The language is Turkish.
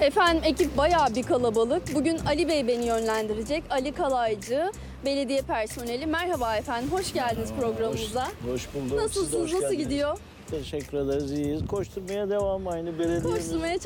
Efendim ekip bayağı bir kalabalık. Bugün Ali Bey beni yönlendirecek. Ali Kalaycı, belediye personeli. Merhaba efendim, hoş geldiniz programımıza. Hoş bulduk. Nasılsınız, Siz de hoş nasıl geldiniz. gidiyor? Teşekkür ederiz, iyiyiz. Koşturmaya devam aynı belediye. Koşturmaya